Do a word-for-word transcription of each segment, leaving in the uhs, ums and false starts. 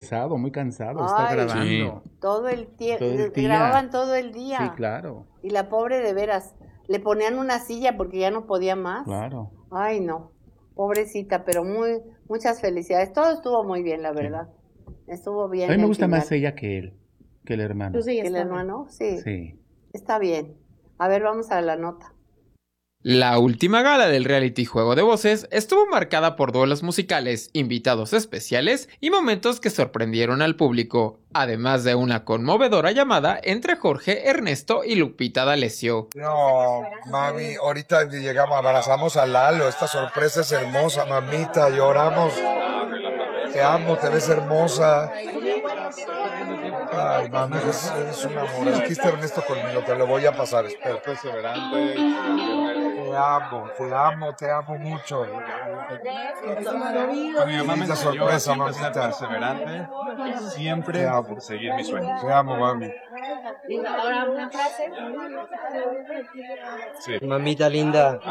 estresado, muy cansado, Ay, está grabando. Sí. Todo el tiempo, día. Grababan todo el día. Sí, claro. Y la pobre de veras, le ponían una silla porque ya no podía más. Claro. Ay, no, pobrecita, pero muy, muchas felicidades. Todo estuvo muy bien, la verdad. Sí. Estuvo bien. A mí me gusta final. más ella que él, que el hermano. Pues sí, ¿Que el hermano? Sí. Sí. Está bien. A ver, vamos a la nota. La última gala del reality Juego de Voces estuvo marcada por duelos musicales, invitados especiales y momentos que sorprendieron al público, además de una conmovedora llamada entre Jorge, Ernesto y Lupita D'Alessio. No, mami, ahorita llegamos, abrazamos a Lalo, esta sorpresa es hermosa, mamita, lloramos. Te amo, te ves hermosa. Ay, mami, eres, eres un amor. Aquí está Ernesto conmigo, te lo voy a pasar. Espera, perseverante. Te amo, te amo, te amo mucho. Mi mamá me enseñó a siempre ser perseverante, siempre por seguir mis sueños. Te amo, mami. Ahora una frase. Sí. Mamita linda.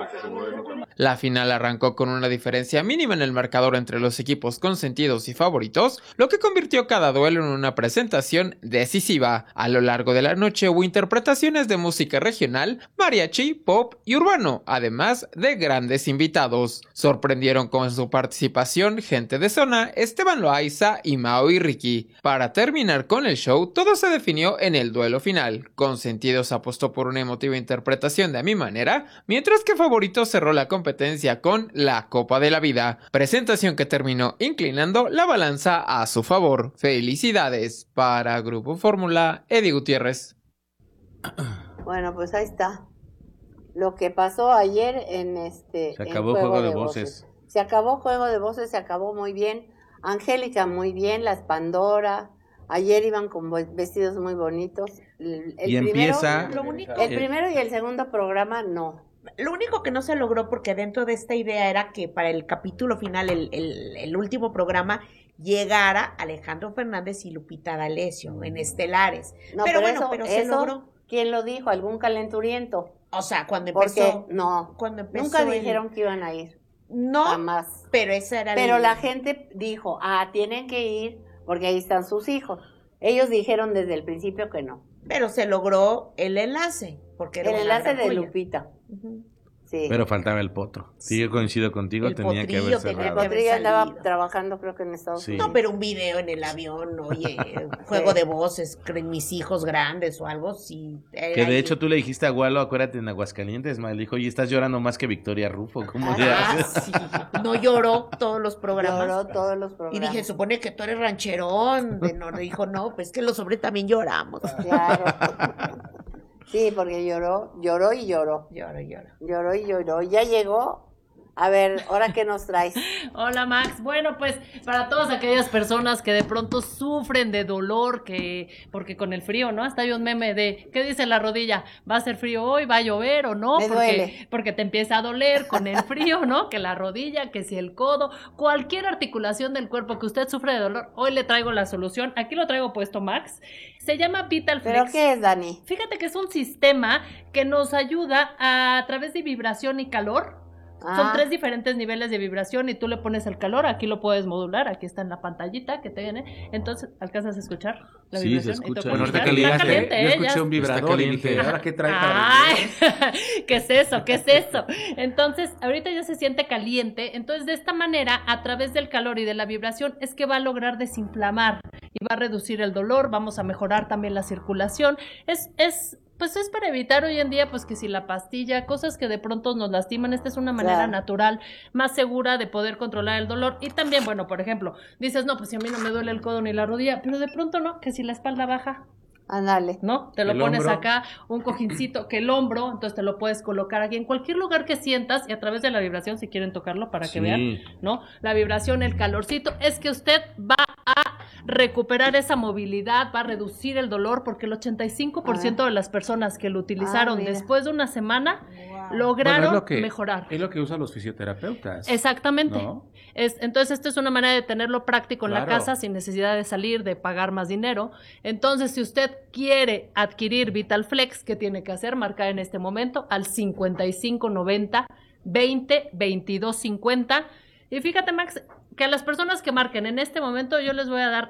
La final arrancó con una diferencia mínima en el marcador entre los equipos consentidos y favoritos, lo que convirtió cada duelo en una presentación decisiva. A lo largo de la noche hubo interpretaciones de música regional, mariachi, pop y urbano, además de grandes invitados. Sorprendieron con su participación gente de zona, Esteban Loaiza y Mao y Ricky. Para terminar con el show, todo se definió en el duelo final. Consentidos apostó por una emotiva interpretación de A Mi Manera, mientras que Favoritos cerró la competencia con La Copa de la Vida, presentación que terminó inclinando la balanza a su favor. Felicidades para Grupo Fórmula, Eddie Gutiérrez. Bueno, pues ahí está. Lo que pasó ayer en este... Se acabó en Juego, Juego de, de voces. voces. Se acabó Juego de Voces, se acabó muy bien. Angélica muy bien, las Pandora. Ayer iban con vestidos muy bonitos. El, el y primero, empieza... Lo único, el primero y el segundo programa no. Lo único que no se logró, porque dentro de esta idea era que para el capítulo final, el, el, el último programa, llegara Alejandro Fernández y Lupita D'Alessio en estelares. No, pero, pero bueno, eso, pero se eso, logró. ¿Quién lo dijo? ¿Algún calenturiento? O sea, cuando empezó... Porque no, cuando empezó nunca el... dijeron que iban a ir. No, jamás. Pero esa era Pero el... la gente dijo, ah, tienen que ir porque ahí están sus hijos. Ellos dijeron desde el principio que no. Pero se logró el enlace. Porque el enlace de Lupita. Uh-huh. Sí. Pero faltaba el potro. Sí, yo coincido contigo, el tenía que haber cerrado. El potrillo andaba trabajando, creo que en Estados Unidos. Sí. No, pero un video en el avión, oye, juego sí. de voces, mis hijos grandes o algo, sí. Que de hecho tú le dijiste a Gualo, acuérdate, en Aguascalientes, me dijo, oye, estás llorando más que Victoria Rufo. ¿Cómo ah, sí. No lloró todos los programas. Lloró todos los programas. Y dije, supone que tú eres rancherón. De no, dijo, no, pues que los hombres también lloramos. Claro. Sí, porque lloró, lloró y lloró. Lloró y lloró. Lloró y lloró. Ya llegó. A ver, ¿ahora qué nos traes? Hola, Max. Bueno, pues para todas aquellas personas que de pronto sufren de dolor, que porque con el frío, ¿no? Hasta hay un meme de, ¿qué dice la rodilla? ¿Va a ser frío hoy? ¿Va a llover o no? Me porque, duele. Porque te empieza a doler con el frío, ¿no? Que la rodilla, que si el codo, cualquier articulación del cuerpo que usted sufre de dolor, hoy le traigo la solución. Aquí lo traigo puesto, Max. Se llama Vital Flex. ¿Pero qué es, Dani? Fíjate que es un sistema que nos ayuda a, a través de vibración y calor. Ah. Son tres diferentes niveles de vibración y tú le pones el calor, aquí lo puedes modular, aquí está en la pantallita que te viene, entonces ¿alcanzas a escuchar la sí, vibración? Sí, se escucha. Bueno, ahorita que le caliente, yo escuché un vibrador y dije, ¿ahora qué trae para Ay, ¿qué es eso? ¿Qué es eso? Entonces, ahorita ya se siente caliente, entonces de esta manera, a través del calor y de la vibración, es que va a lograr desinflamar y va a reducir el dolor, vamos a mejorar también la circulación, es, es pues es para evitar hoy en día, pues que si la pastilla, cosas que de pronto nos lastiman, esta es una manera claro. natural, más segura de poder controlar el dolor. Y también, bueno, por ejemplo, dices, no, pues si a mí no me duele el codo ni la rodilla, pero de pronto no, que si la espalda baja, ándale, ¿no? Te lo el pones hombro. acá, un cojincito, que el hombro, entonces te lo puedes colocar aquí en cualquier lugar que sientas y a través de la vibración, si quieren tocarlo para que sí. vean, ¿no? La vibración, el calorcito, es que usted va a recuperar esa movilidad, va a reducir el dolor, porque el ochenta y cinco por ciento ah. de las personas que lo utilizaron ah, después de una semana wow. lograron bueno, es lo que, mejorar. Es lo que usan los fisioterapeutas. Exactamente. ¿No? Es, entonces, esto es una manera de tenerlo práctico en claro. la casa sin necesidad de salir, de pagar más dinero. Entonces, si usted quiere adquirir Vital Flex, ¿qué tiene que hacer? Marcar en este momento al cincuenta y cinco noventa veinte veintidós cincuenta. Y fíjate, Max, que a las personas que marquen en este momento yo les voy a dar